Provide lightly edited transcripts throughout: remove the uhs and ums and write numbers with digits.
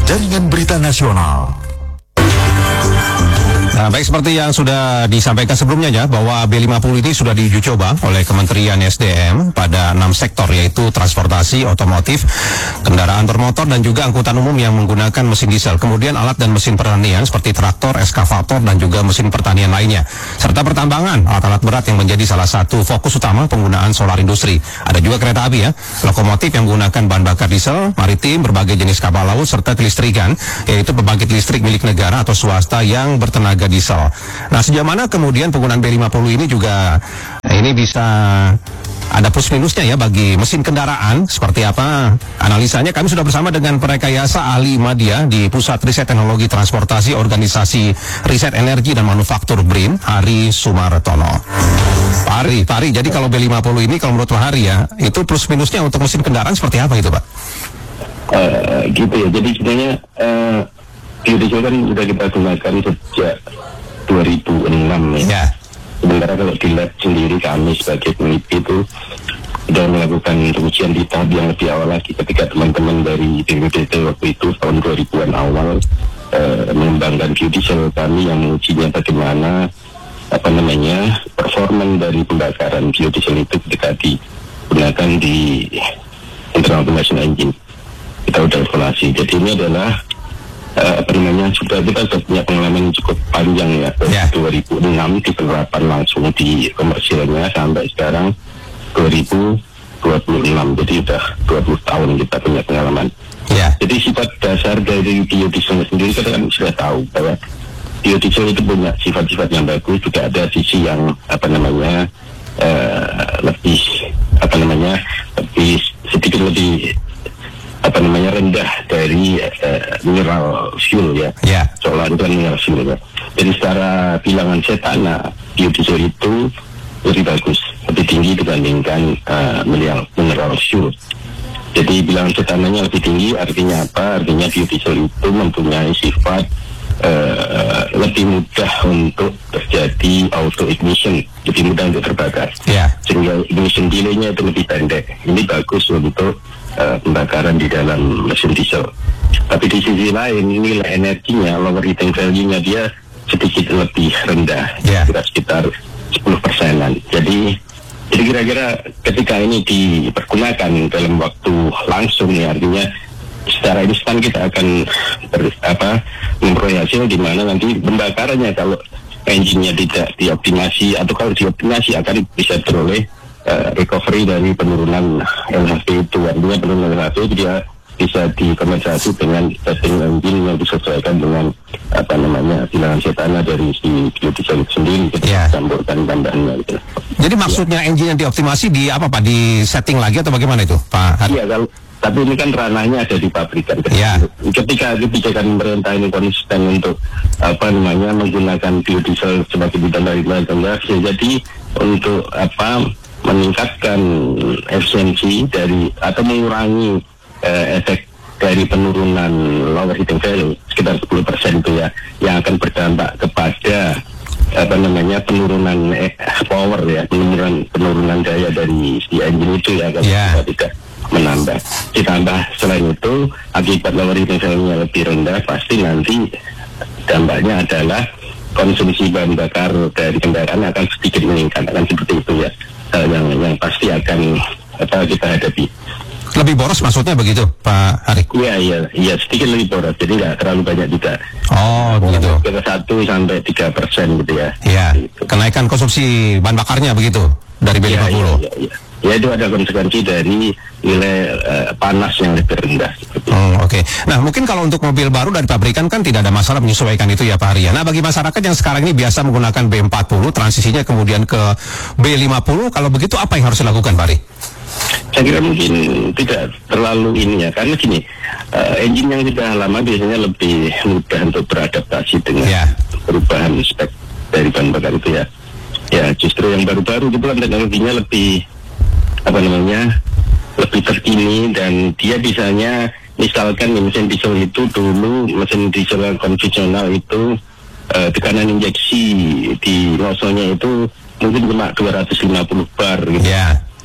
Jaringan Berita Nasional. Nah, baik, seperti yang sudah disampaikan sebelumnya ya, bahwa B50 ini sudah diuji coba oleh Kementerian SDM pada 6 sektor, yaitu transportasi, otomotif, kendaraan bermotor, dan juga angkutan umum yang menggunakan mesin diesel. Kemudian alat dan mesin pertanian seperti traktor, eskavator, dan juga mesin pertanian lainnya. Serta pertambangan, alat-alat berat yang menjadi salah satu fokus utama penggunaan solar industri. Ada juga kereta api ya, lokomotif yang menggunakan bahan bakar diesel, maritim, berbagai jenis kapal laut, serta kelistrikan, yaitu pembangkit listrik milik negara atau swasta yang bertenaga diesel. Nah, sejauh mana kemudian penggunaan B50 ini juga ini bisa ada plus minusnya ya bagi mesin kendaraan, seperti apa analisanya? Kami sudah bersama dengan Perekayasa Ahli Media di Pusat Riset Teknologi Transportasi Organisasi Riset Energi dan Manufaktur BRIN, Hari Sumartono. Pak Hari, jadi kalau B50 ini kalau menurut Pak Hari ya, itu plus minusnya untuk mesin kendaraan seperti apa itu, Pak? Gitu ya, jadi sebenarnya biodiesel kan sudah kita gunakan sejak 2006 ya. Sementara kalau di lab sendiri kami sebagai peneliti itu sudah melakukan ujian di tahap yang lebih awal lagi, ketika teman-teman dari BPPT waktu itu tahun 2000-an awal mengembangkan biodiesel. Kami yang mengujinya bagaimana performan dari pembakaran biodiesel itu ketika digunakan di internal combustion engine. Kita sudah evaluasi. Jadi ini adalah sudah kita punya pengalaman cukup panjang ya. 2006 diterapkan langsung di komersilnya sampai sekarang 2026, jadi sudah 20 tahun kita punya pengalaman. Jadi sifat dasar dari biodiesel sendiri kita kan sudah tahu bahwa biodiesel itu punya sifat-sifat yang bagus, juga ada sisi yang lebih sedikit lebih rendah dari mineral fuel ya. Solar itu kan mineral fuel ya. Jadi secara bilangan cetana biodiesel itu lebih bagus, lebih tinggi dibandingkan mineral fuel. Jadi bilangan cetananya lebih tinggi, artinya apa? Artinya biodiesel itu mempunyai sifat lebih mudah untuk terjadi auto ignition, lebih mudah untuk terbakar. Sehingga ignition delay-nya itu lebih pendek. Ini bagus untuk pembakaran di dalam mesin diesel. Tapi di sisi lain nilai energinya, lower heating value-nya dia sedikit lebih rendah, sekitar 10%-an. Jadi kira-kira ketika ini dipergunakan dalam waktu langsung ya, artinya secara instan kita akan memperoleh hasil di mana nanti pembakarannya kalau engine-nya tidak dioptimasi, atau kalau dioptimasi akan bisa beroleh recovery dari penurunan LHP itu. Artinya penurunan LHP itu dia bisa dikompensasi dengan testing engine yang disesuaikan dengan bilangan cetana dari si biodiesel itu sendiri, kita campurkan tambahannya gitu. Jadi maksudnya engine yang dioptimasi di apa Pak? Di setting lagi atau bagaimana itu Pak? Iya, tapi ini kan ranahnya ada di pabrikan. Ketika kebijakan pemerintah ini konsisten untuk menggunakan biodiesel sebagai bidang dari jadi untuk meningkatkan efisiensi dari atau mengurangi efek dari penurunan lower heating value sekitar 10% itu ya, yang akan berdampak kepada penurunan power ya, penurunan daya dari si engine itu ya, kalau kita tidak menambah. Ditambah selain itu akibat lower heating value-nya lebih rendah, pasti nanti dampaknya adalah konsumsi bahan bakar dari kendaraan akan sedikit meningkat, akan seperti itu ya. Yang pasti akan kita hadapi. Lebih boros maksudnya begitu Pak Hari? Iya, sedikit lebih boros, jadi nggak terlalu banyak juga. Begitu. Kita 1-3% gitu ya. Gitu. Kenaikan konsumsi bahan bakarnya begitu dari B50. Ya, itu ada konsekuensi dari nilai panas yang lebih rendah. Oke. Nah, mungkin kalau untuk mobil baru dari pabrikan kan tidak ada masalah menyesuaikan itu ya Pak Hari. Nah, bagi masyarakat yang sekarang ini biasa menggunakan B40, transisinya kemudian ke B50, kalau begitu apa yang harus dilakukan Pak Hari? Saya kira mungkin tidak terlalu ini ya, karena gini, engine yang sudah lama biasanya lebih mudah untuk beradaptasi dengan perubahan spek dari bahan bakar itu ya. Ya, justru yang baru-baru itu kan teknologinya lebih lebih terkini, dan dia bisanya misalkan mesin diesel itu dulu, mesin diesel yang konvensional itu tekanan injeksi di nozzle-nya itu mungkin cuma 250 bar gitu.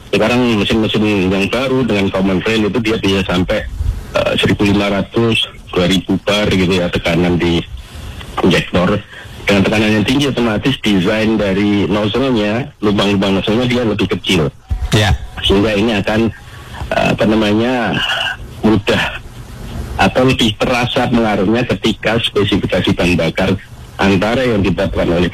Sekarang mesin-mesin yang baru dengan common rail itu dia bisa sampai 1.500 2000 bar gitu ya tekanan di injektor. Dengan tekanan yang tinggi otomatis desain dari nozzle-nya, lubang-lubang nozzle-nya dia lebih kecil. Sehingga ini akan mudah atau lebih terasa pengaruhnya ketika spesifikasi bahan bakar antara yang ditetapkan oleh